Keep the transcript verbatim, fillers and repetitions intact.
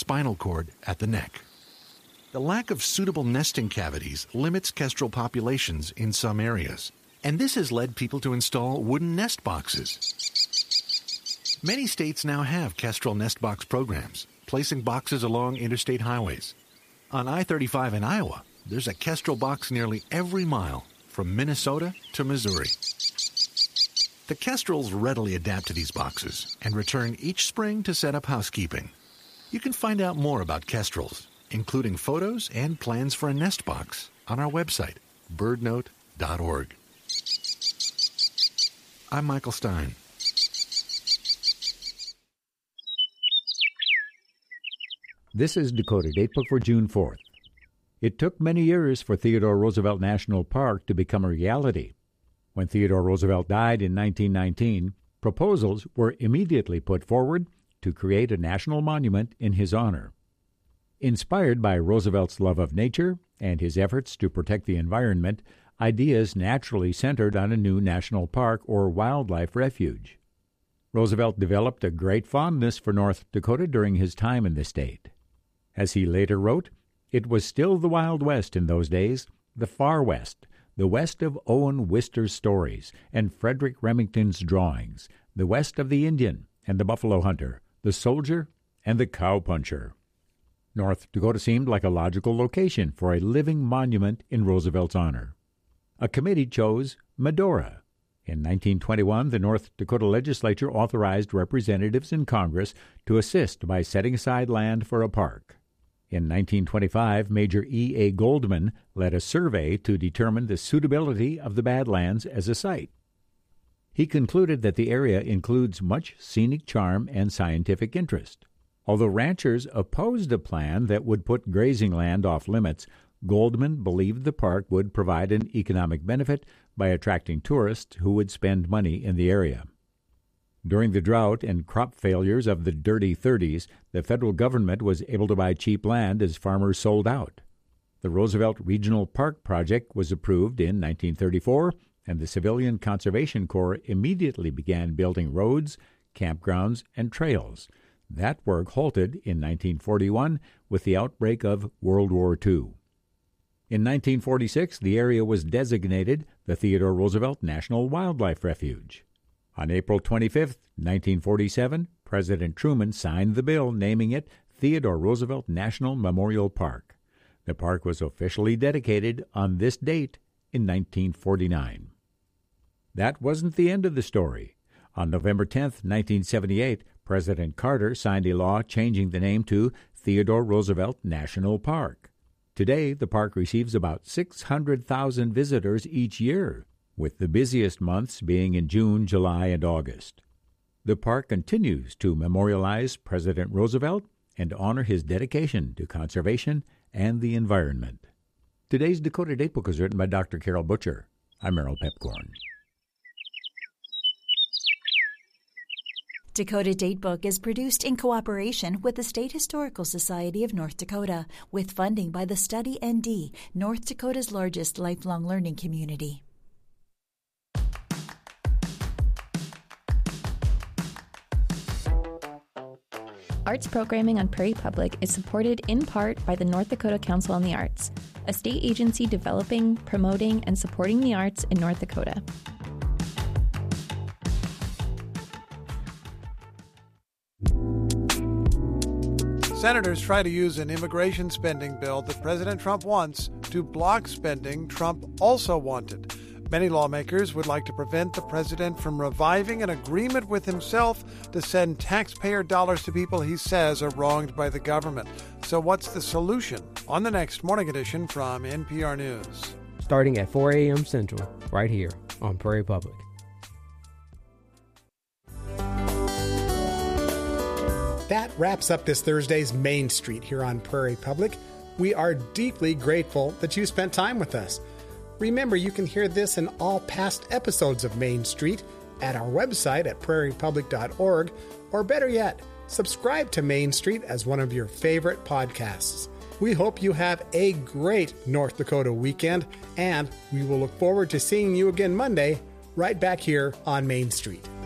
spinal cord at the neck. The lack of suitable nesting cavities limits kestrel populations in some areas, and this has led people to install wooden nest boxes. Many states now have kestrel nest box programs, placing boxes along interstate highways. On I thirty-five in Iowa, there's a kestrel box nearly every mile, from Minnesota to Missouri. The kestrels readily adapt to these boxes and return each spring to set up housekeeping. You can find out more about kestrels, including photos and plans for a nest box, on our website, bird note dot org. I'm Michael Stein. This is Dakota Datebook for June fourth. It took many years for Theodore Roosevelt National Park to become a reality. When Theodore Roosevelt died in nineteen nineteen, proposals were immediately put forward to create a national monument in his honor. Inspired by Roosevelt's love of nature and his efforts to protect the environment, ideas naturally centered on a new national park or wildlife refuge. Roosevelt developed a great fondness for North Dakota during his time in the state. As he later wrote, it was still the Wild West in those days, the Far West, the west of Owen Wister's stories and Frederick Remington's drawings, the west of the Indian and the buffalo hunter, the soldier and the cowpuncher. North Dakota seemed like a logical location for a living monument in Roosevelt's honor. A committee chose Medora. In nineteen twenty-one, the North Dakota legislature authorized representatives in Congress to assist by setting aside land for a park. In nineteen twenty-five, Major E A Goldman led a survey to determine the suitability of the Badlands as a site. He concluded that the area includes much scenic charm and scientific interest. Although ranchers opposed a plan that would put grazing land off limits, Goldman believed the park would provide an economic benefit by attracting tourists who would spend money in the area. During the drought and crop failures of the Dirty Thirties, the federal government was able to buy cheap land as farmers sold out. The Roosevelt Regional Park Project was approved in nineteen thirty-four, and the Civilian Conservation Corps immediately began building roads, campgrounds, and trails. That work halted in nineteen forty-one with the outbreak of World War Two. In nineteen forty-six, the area was designated the Theodore Roosevelt National Wildlife Refuge. On April twenty-fifth, nineteen forty-seven, President Truman signed the bill naming it Theodore Roosevelt National Memorial Park. The park was officially dedicated on this date in nineteen forty-nine. That wasn't the end of the story. On November tenth, nineteen seventy-eight, President Carter signed a law changing the name to Theodore Roosevelt National Park. Today, the park receives about six hundred thousand visitors each year, with the busiest months being in June, July, and August. The park continues to memorialize President Roosevelt and honor his dedication to conservation and the environment. Today's Dakota Datebook is written by Doctor Carol Butcher. I'm Merrill Pepcorn. Dakota Datebook is produced in cooperation with the State Historical Society of North Dakota, with funding by the Study N D, North Dakota's largest lifelong learning community. Arts programming on Prairie Public is supported in part by the North Dakota Council on the Arts, a state agency developing, promoting, and supporting the arts in North Dakota. Senators try to use an immigration spending bill that President Trump wants to block spending Trump also wanted. Many lawmakers would like to prevent the president from reviving an agreement with himself to send taxpayer dollars to people he says are wronged by the government. So what's the solution? On the next Morning Edition from N P R News. Starting at four a.m. Central, right here on Prairie Public. That wraps up this Thursday's Main Street here on Prairie Public. We are deeply grateful that you spent time with us. Remember, you can hear this and all past episodes of Main Street at our website at prairie public dot org, or better yet, subscribe to Main Street as one of your favorite podcasts. We hope you have a great North Dakota weekend, and we will look forward to seeing you again Monday, right back here on Main Street.